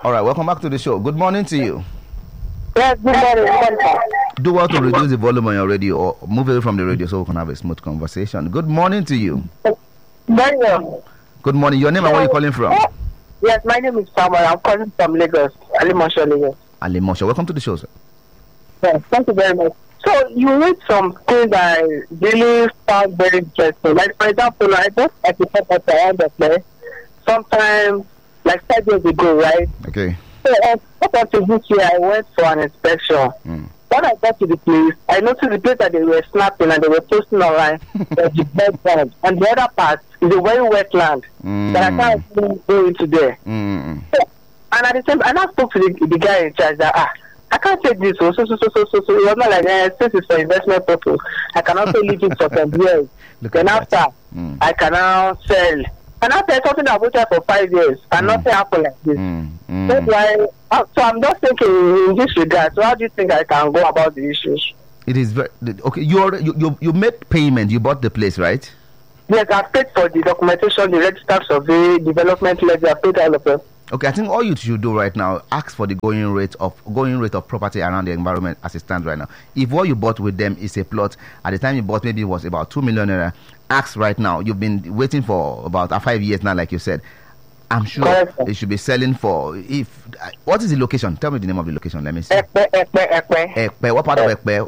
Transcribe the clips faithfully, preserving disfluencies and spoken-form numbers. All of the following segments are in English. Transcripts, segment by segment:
All right, welcome back to the show. Good morning to you. Yes, good morning. Good morning. Do well to reduce the volume on your radio or move away from the radio so we can have a smooth conversation. Good morning to you. Very well. Good morning. Your name and where are you calling from? Yes, my name is Samuel. I'm calling from Lagos, Alimosho, Lagos. Alimosho. Welcome to the show, sir. Yes, thank you very much. So you read some things that I really found very interesting. Like, for example, I just at the top of the end of the sometime like five years ago, right? Okay. So uh, up until this year, I went for an inspection. Mm. When I got to the place, I noticed the place that they were snapping and they were posting online was the bed land. And the other part is a very wet land mm. that I can't even go into there. Mm. So, and at the same time, I spoke to the, the guy in charge that, ah, I can't take this. So, so, so, so, so, so, so. It was not like, eh, since it's for investment purpose, I can also leave it for some years. Then after, mm. I can now sell. And after something I've waited for five years, and mm. nothing happened like this. Mm. Mm. That's why, uh, so I'm just thinking in this regard. So how do you think I can go about the issues? It is very, okay. You already, you, you you made payment. You bought the place, right? Yes, I paid for the documentation, the register survey, development ledger. I paid all of them. Okay, I think all you should do right now, ask for the going rate of going rate of property around the environment as it stands right now. If what you bought with them is a plot, at the time you bought maybe it was about two million naira, ask right now. You've been waiting for about uh, five years now, like you said. I'm sure Correct. It should be selling for. If uh, what is the location? Tell me the name of the location. Let me see. Ekpe, Ekpe, Ekpe. Ekpe. What part of Ekpe?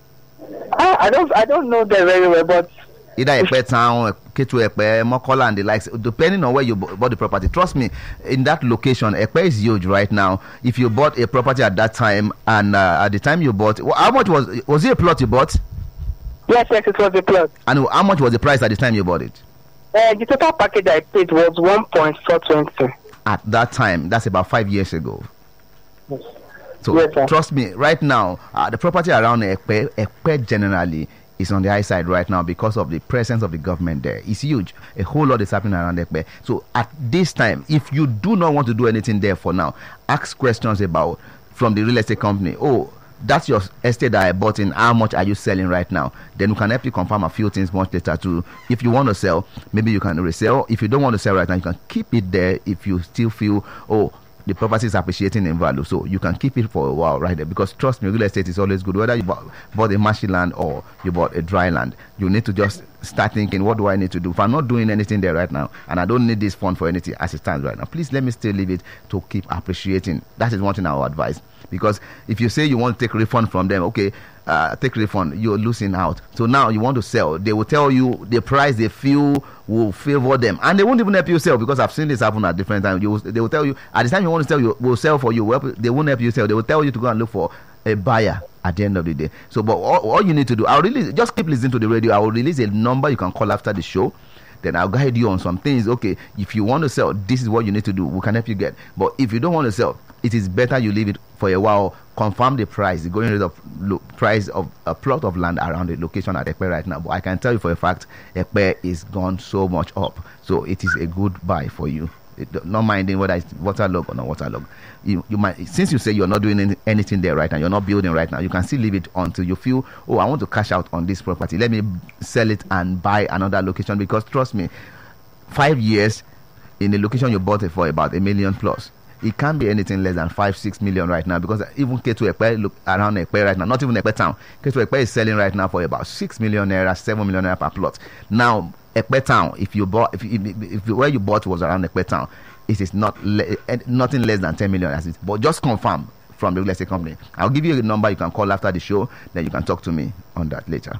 Uh, I don't, I don't know that very well, but. Either Ekpe town, Ketu Ekpe, Mokola and the likes, depending on where you bought the property. Trust me, in that location, Ekpe is huge right now. If you bought a property at that time, and uh, at the time you bought, how much was, was it a plot you bought? Yes, yes, it was a plot. And how much was the price at the time you bought it? Uh, the total package I paid was one point four two zero. At that time, that's about five years ago. Yes. So, yes, trust me, right now, uh, the property around Ekpe, Ekpe generally, is on the high side right now because of the presence of the government there. It's huge. A whole lot is happening around Ekpe. So at this time, if you do not want to do anything there for now, ask questions about from the real estate company. Oh, that's your estate that I bought in. How much are you selling right now? Then we can help you confirm a few things much later too. If you want to sell, maybe you can resell. If you don't want to sell right now, you can keep it there if you still feel, oh, the property is appreciating in value, so you can keep it for a while right there. Because trust me, real estate is always good. Whether you bought, bought a marshy land or you bought a dry land, you need to just start thinking, what do I need to do? If I'm not doing anything there right now and I don't need this fund for anything as it stands right now, please let me still leave it to keep appreciating. That is one thing I would advise. Because if you say you want to take refund from them, okay, uh, take refund, you're losing out. So now you want to sell, they will tell you the price they feel will favor them, and they won't even help you sell, because I've seen this happen at different times. You will, they will tell you at the time you want to sell, you will sell for you. They won't help you sell. They will tell you to go and look for a buyer at the end of the day. So, but all, all you need to do, I'll release, just keep listening to the radio. I will release a number you can call after the show. Then I'll guide you on some things. Okay, if you want to sell, this is what you need to do. We can help you get. But if you don't want to sell, it is better you leave it for a while. Confirm the price, the going rate of lo- price of a plot of land around the location at Ekpe right now. But I can tell you for a fact, Ekpe is gone so much up. So it is a good buy for you. It, not minding whether it's waterlogged or not waterlogged. You, you might, since you say you're not doing any, anything there right now, you're not building right now, you can still leave it until you feel, oh, I want to cash out on this property. Let me sell it and buy another location. Because trust me, five years in the location you bought it for about a million plus. It can't be anything less than five, six million right now, because even Ketu Ekpe, look around Ekpe right now, not even Ekpe town. Ketu Ekpe is selling right now for about six million naira, seven million naira per plot. Now, Ekpe town, if you bought, if, if, if where you bought was around Ekpe town, it is not le- nothing less than ten million as it. But just confirm from the real estate company. I'll give you a number you can call after the show. Then you can talk to me on that later.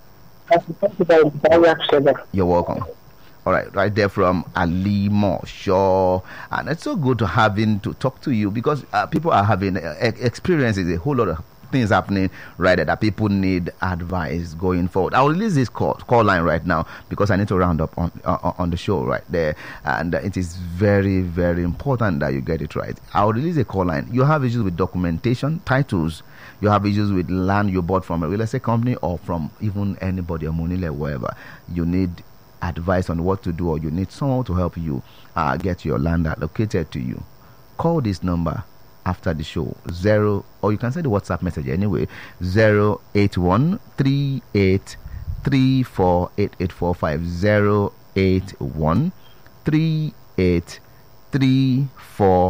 You're welcome. All right, right there from Alimosho. And it's so good to having to talk to you, because uh, people are having uh, experiences, a whole lot of things happening right there that people need advice going forward. I'll release this call, call line right now, because I need to round up on uh, on the show right there. And uh, it is very, very important that you get it right. I'll release a call line. You have issues with documentation, titles. You have issues with land you bought from a real estate company or from even anybody, or Monile, wherever. You need advice on what to do, or you need someone to help you uh, get your land allocated to you. Call this number after the show, zero, or you can send the WhatsApp message anyway, zero eight one three eight three four eight eight four five, zero eight one three eight three four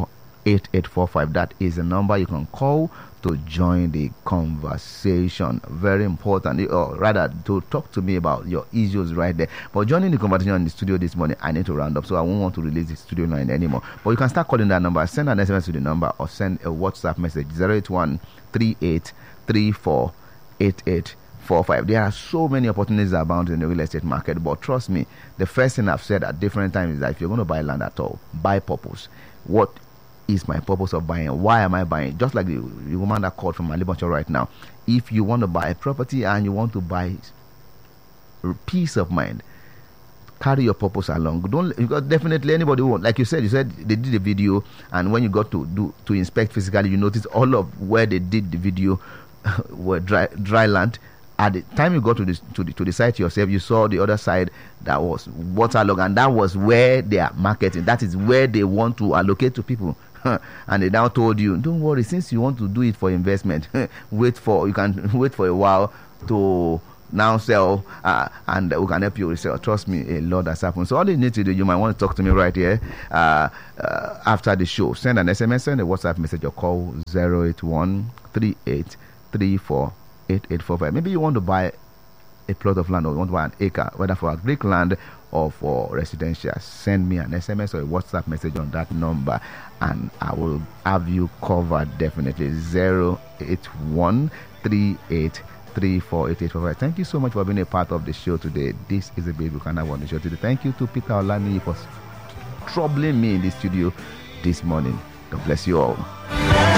eight eight four five. That is the number you can call to join the conversation. Very important, or rather to talk to me about your issues right there. But joining the conversation in the studio this morning, I need to round up, so I won't want to release the studio line anymore. But you can start calling that number, send an S M S to the number, or send a WhatsApp message zero eight one three eight three four eight eight four five. There are so many opportunities abound in the real estate market, but trust me, the first thing I've said at different times is that if you're going to buy land at all, buy purpose. What is my purpose of buying? Why am I buying? Just like the, the woman that called from Alibuncho right now. If you want to buy a property and you want to buy peace of mind, carry your purpose along. Don't, because definitely anybody won't. Like you said, you said they did a video, and when you got to do to inspect physically, you notice all of where they did the video were dry dry land. At the time you got to the to the to the site yourself, you saw the other side that was waterlogged, and that was where they are marketing. That is where they want to allocate to people. And they now told you, don't worry, since you want to do it for investment, wait for you can wait for a while to now sell, uh, and we can help you resell. Trust me, a lot has happened. So all you need to do, you might want to talk to me right here uh, uh, after the show. Send an S M S, send a WhatsApp message, or call zero eight one three eight three four eight eight four five. Maybe you want to buy a plot of land, or you want to buy an acre, whether for agric land or for residential. Send me an S M S or a WhatsApp message on that number, and I will have you covered definitely. zero eight one three eight three four eight eight four five. Thank you so much for being a part of the show today. This is a baby kind of on the show today. Thank you to Peter Olani for troubling me in the studio this morning. God bless you all.